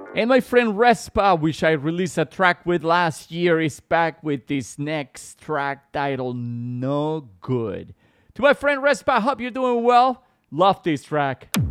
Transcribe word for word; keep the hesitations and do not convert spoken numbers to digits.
And my friend Respa, which I released a track with last year, is back with this next track titled No Good. To my friend Respa, hope you're doing well. Love this track.